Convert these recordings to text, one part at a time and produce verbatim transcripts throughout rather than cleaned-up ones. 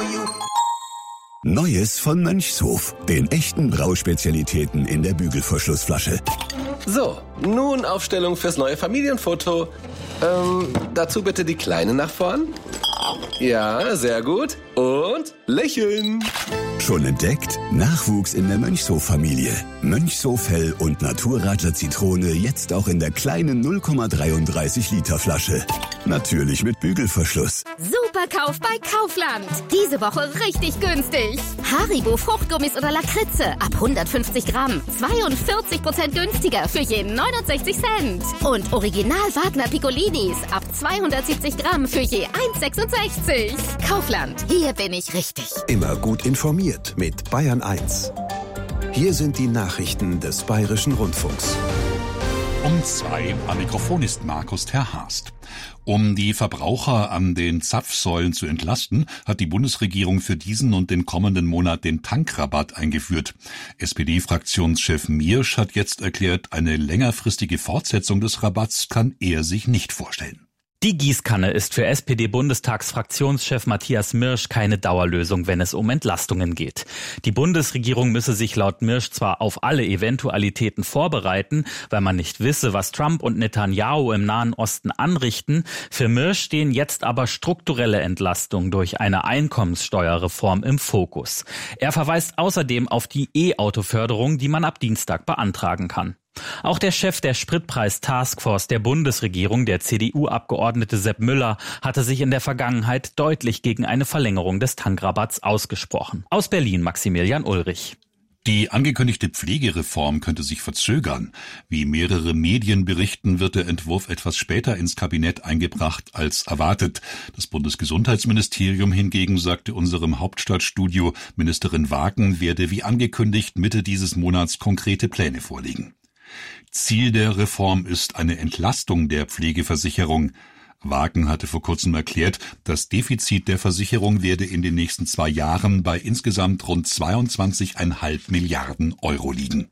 Neues von Mönchshof, den echten Brauspezialitäten in der Bügelverschlussflasche. So, nun Aufstellung fürs neue Familienfoto. Ähm, dazu bitte die Kleine nach vorn. Ja, sehr gut. Und lächeln. Schon entdeckt? Nachwuchs in der Mönchshof-Familie. Mönchshof Hell und Naturradler Zitrone jetzt auch in der kleinen null Komma dreiunddreißig Liter Flasche. Natürlich mit Bügelverschluss. Super Kauf bei Kaufland. Diese Woche richtig günstig. Haribo Fruchtgummis oder Lakritze ab hundertfünfzig Gramm. zweiundvierzig Prozent günstiger für je neunundsechzig Cent. Und Original Wagner Piccolinis ab zweihundertsiebzig Gramm für je eins Komma sechsundsechzig. Kaufland, hier bin ich richtig. Immer gut informiert mit Bayern eins. Hier sind die Nachrichten des Bayerischen Rundfunks. Um zwei am Mikrofon ist Markus Terhast. Um die Verbraucher an den Zapfsäulen zu entlasten, hat die Bundesregierung für diesen und den kommenden Monat den Tankrabatt eingeführt. S P D-Fraktionschef Miersch hat jetzt erklärt, eine längerfristige Fortsetzung des Rabatts kann er sich nicht vorstellen. Die Gießkanne ist für S P D-Bundestagsfraktionschef Matthias Miersch keine Dauerlösung, wenn es um Entlastungen geht. Die Bundesregierung müsse sich laut Miersch zwar auf alle Eventualitäten vorbereiten, weil man nicht wisse, was Trump und Netanyahu im Nahen Osten anrichten. Für Miersch stehen jetzt aber strukturelle Entlastungen durch eine Einkommenssteuerreform im Fokus. Er verweist außerdem auf die E-Auto-Förderung, die man ab Dienstag beantragen kann. Auch der Chef der Spritpreis-Taskforce der Bundesregierung, der C D U-Abgeordnete Sepp Müller, hatte sich in der Vergangenheit deutlich gegen eine Verlängerung des Tankrabatts ausgesprochen. Aus Berlin Maximilian Ulrich. Die angekündigte Pflegereform könnte sich verzögern. Wie mehrere Medien berichten, wird der Entwurf etwas später ins Kabinett eingebracht als erwartet. Das Bundesgesundheitsministerium hingegen sagte unserem Hauptstadtstudio, Ministerin Wagen werde wie angekündigt Mitte dieses Monats konkrete Pläne vorlegen. Ziel der Reform ist eine Entlastung der Pflegeversicherung. Wagen hatte vor kurzem erklärt, das Defizit der Versicherung werde in den nächsten zwei Jahren bei insgesamt rund zweiundzwanzig Komma fünf Milliarden Euro liegen.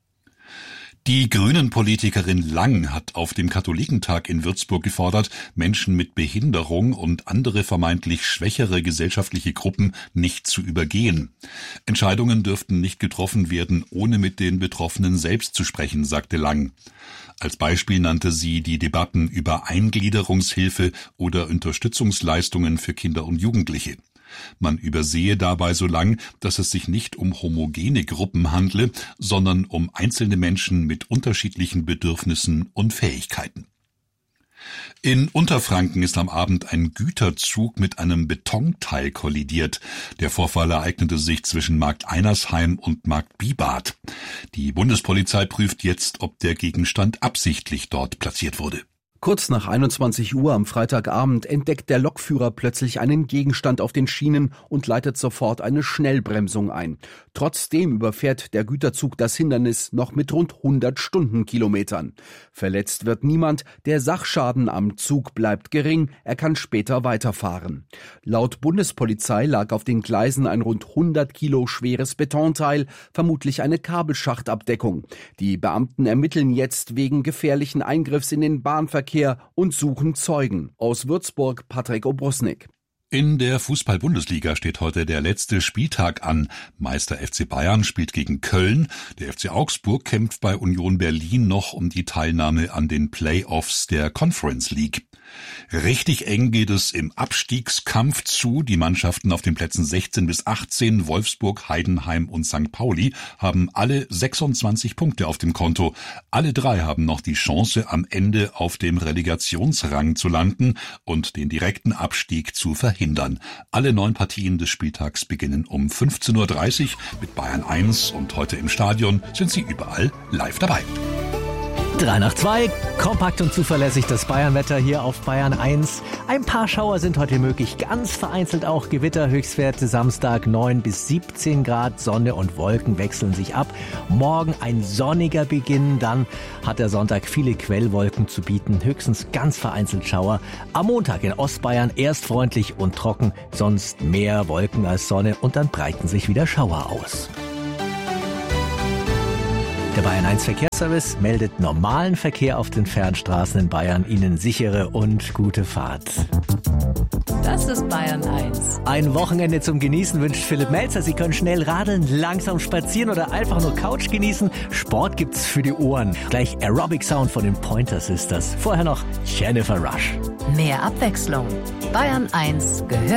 Die Grünen-Politikerin Lang hat auf dem Katholikentag in Würzburg gefordert, Menschen mit Behinderung und andere vermeintlich schwächere gesellschaftliche Gruppen nicht zu übergehen. Entscheidungen dürften nicht getroffen werden, ohne mit den Betroffenen selbst zu sprechen, sagte Lang. Als Beispiel nannte sie die Debatten über Eingliederungshilfe oder Unterstützungsleistungen für Kinder und Jugendliche. Man übersehe dabei so lang, dass es sich nicht um homogene Gruppen handle, sondern um einzelne Menschen mit unterschiedlichen Bedürfnissen und Fähigkeiten. In Unterfranken ist am Abend ein Güterzug mit einem Betonteil kollidiert. Der Vorfall ereignete sich zwischen Markt Einersheim und Markt Bibart. Die Bundespolizei prüft jetzt, ob der Gegenstand absichtlich dort platziert wurde. Kurz nach einundzwanzig Uhr am Freitagabend entdeckt der Lokführer plötzlich einen Gegenstand auf den Schienen und leitet sofort eine Schnellbremsung ein. Trotzdem überfährt der Güterzug das Hindernis noch mit rund hundert Stundenkilometern. Verletzt wird niemand, der Sachschaden am Zug bleibt gering, er kann später weiterfahren. Laut Bundespolizei lag auf den Gleisen ein rund hundert Kilo schweres Betonteil, vermutlich eine Kabelschachtabdeckung. Die Beamten ermitteln jetzt wegen gefährlichen Eingriffs in den Bahnverkehr und suchen Zeugen. Aus Würzburg Patrick Obrusnik. In der Fußball-Bundesliga steht heute der letzte Spieltag an. Meister F C Bayern spielt gegen Köln. Der F C Augsburg kämpft bei Union Berlin noch um die Teilnahme an den Playoffs der Conference League. Richtig eng geht es im Abstiegskampf zu. Die Mannschaften auf den Plätzen sechzehn bis achtzehn, Wolfsburg, Heidenheim und Sankt Pauli, haben alle sechsundzwanzig Punkte auf dem Konto. Alle drei haben noch die Chance, am Ende auf dem Relegationsrang zu landen und den direkten Abstieg zu verhindern. Alle neun Partien des Spieltags beginnen um fünfzehn Uhr dreißig mit Bayern eins und heute im Stadion sind sie überall live dabei. drei nach zwei, kompakt und zuverlässig das Bayernwetter hier auf Bayern eins. Ein paar Schauer sind heute möglich, ganz vereinzelt auch Gewitter, Höchstwerte Samstag neun bis siebzehn Grad, Sonne und Wolken wechseln sich ab. Morgen ein sonniger Beginn, dann hat der Sonntag viele Quellwolken zu bieten, höchstens ganz vereinzelt Schauer. Am Montag in Ostbayern erst freundlich und trocken, sonst mehr Wolken als Sonne und dann breiten sich wieder Schauer aus. Der Bayern eins Verkehrsservice meldet normalen Verkehr auf den Fernstraßen in Bayern. Ihnen sichere und gute Fahrt. Das ist Bayern eins. Ein Wochenende zum Genießen wünscht Philipp Melzer. Sie können schnell radeln, langsam spazieren oder einfach nur Couch genießen. Sport gibt's für die Ohren. Gleich Aerobic Sound von den Pointer Sisters. Vorher noch Jennifer Rush. Mehr Abwechslung. Bayern eins gehört